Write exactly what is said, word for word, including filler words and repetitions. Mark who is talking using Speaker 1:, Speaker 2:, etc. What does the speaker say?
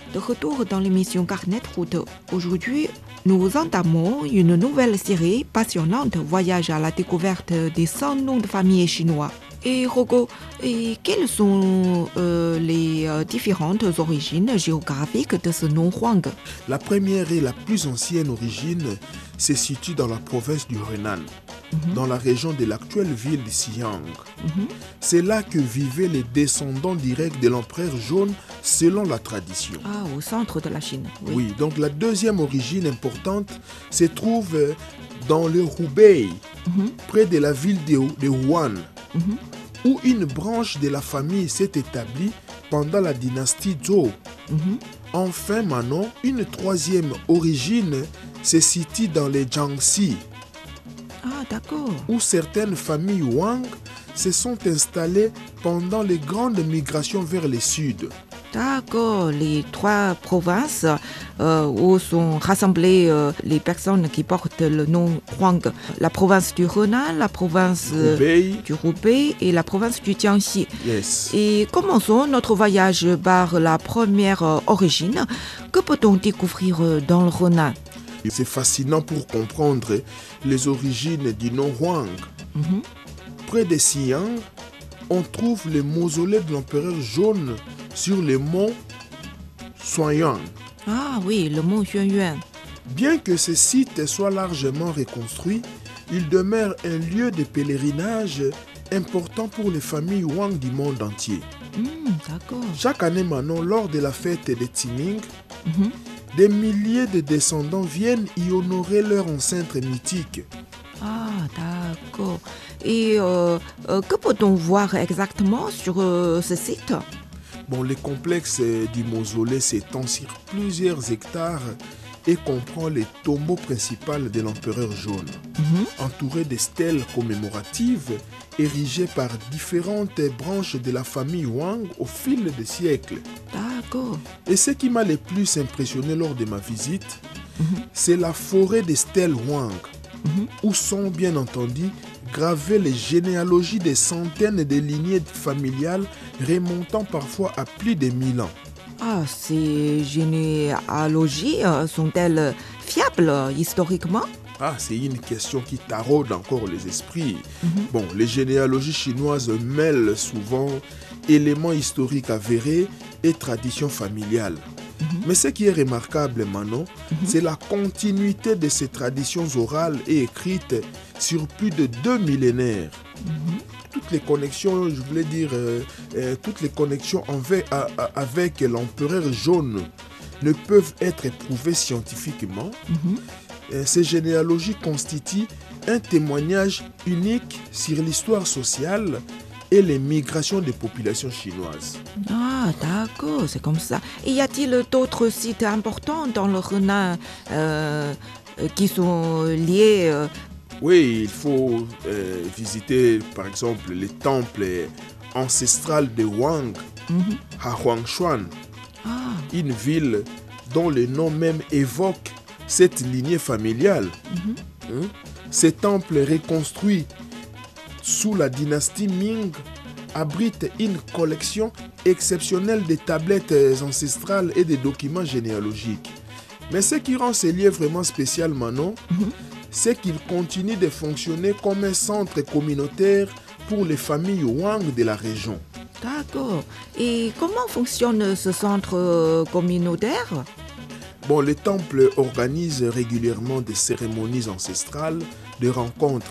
Speaker 1: de retour dans l'émission Carnet de route. Aujourd'hui, nous entamons une nouvelle série passionnante, voyage à la découverte des cent noms de famille chinois. Et Rogo, et quelles sont euh, les euh, différentes origines géographiques de ce nom Huang?
Speaker 2: La première et la plus ancienne origine se situe dans la province du Henan, mm-hmm. dans la région de l'actuelle ville de Xi'an. Mm-hmm. C'est là que vivaient les descendants directs de l'empereur jaune selon la tradition.
Speaker 1: Ah, au centre de la Chine. Oui,
Speaker 2: oui, donc la deuxième origine importante se trouve dans le Hubei, mm-hmm. près de la ville de, de Wuhan, mm-hmm. où une branche de la famille s'est établie pendant la dynastie Zhou. Mm-hmm. Enfin, maintenant, une troisième origine se situe dans les Jiangxi.
Speaker 1: Ah, d'accord.
Speaker 2: Où certaines familles Wang se sont installées pendant les grandes migrations vers le sud.
Speaker 1: D'accord, les trois provinces euh, où sont rassemblées euh, les personnes qui portent le nom Huang. La province du Henan, la province
Speaker 2: Hubei.
Speaker 1: du Hubei et la province du Jiangxi.
Speaker 2: Yes.
Speaker 1: Et commençons notre voyage par la première euh, origine. Que peut-on découvrir dans le Henan?
Speaker 2: C'est fascinant pour comprendre les origines du nom Huang. Mm-hmm. Près de Xi'an, on trouve le mausolée de l'empereur jaune sur le mont Xuanyuan.
Speaker 1: Ah oui, le mont Xuanyuan.
Speaker 2: Bien que ce site soit largement reconstruit, il demeure un lieu de pèlerinage important pour les familles Wang du monde entier.
Speaker 1: Mmh, d'accord.
Speaker 2: Chaque année maintenant, lors de la fête de Qingming,
Speaker 1: mmh.
Speaker 2: des milliers de descendants viennent y honorer leur ancêtre mythique.
Speaker 1: Ah, d'accord. Et euh, euh, que peut-on voir exactement sur euh, ce site?
Speaker 2: Bon, le complexe du mausolée s'étend sur plusieurs hectares et comprend les tombeaux principaux de l'empereur jaune, mm-hmm. entouré de stèles commémoratives érigées par différentes branches de la famille Wang au fil des siècles.
Speaker 1: D'accord.
Speaker 2: Et ce qui m'a le plus impressionné lors de ma visite, mm-hmm. c'est la forêt des stèles Wang, mm-hmm. où sont bien entendu gravées les généalogies des centaines de lignées familiales remontant parfois à plus de mille ans.
Speaker 1: Ah, ces généalogies sont-elles fiables historiquement?
Speaker 2: Ah, c'est une question qui taraude encore les esprits.
Speaker 1: Mm-hmm.
Speaker 2: Bon, les généalogies chinoises mêlent souvent éléments historiques avérés et traditions familiales. Mm-hmm. Mais ce qui est remarquable, Manon, mm-hmm. c'est la continuité de ces traditions orales et écrites sur plus de deux millénaires. Mm-hmm. Toutes les connexions, je voulais dire, euh, euh, toutes les connexions avec, à, à, avec l'empereur jaune ne peuvent être prouvées scientifiquement. Mm-hmm. Euh, ces généalogies constituent un témoignage unique sur l'histoire sociale et les migrations des populations chinoises.
Speaker 1: Ah, d'accord, c'est comme ça. Et y a-t-il d'autres sites importants dans le Henan euh, qui sont liés euh...
Speaker 2: Oui, il faut euh, visiter par exemple les temples ancestrales de Wang, mm-hmm. à Huangshan, ah. une ville dont le nom même évoque cette lignée familiale. Mm-hmm. Hein? Ces temples reconstruits sous la dynastie Ming abrite une collection exceptionnelle de tablettes ancestrales et de documents généalogiques. Mais ce qui rend ces lieux vraiment spécial, Manon, mm-hmm. c'est qu'il continue de fonctionner comme un centre communautaire pour les familles Wang de la région.
Speaker 1: D'accord. Et comment fonctionne ce centre communautaire?
Speaker 2: Bon, les temples organisent régulièrement des cérémonies ancestrales, des rencontres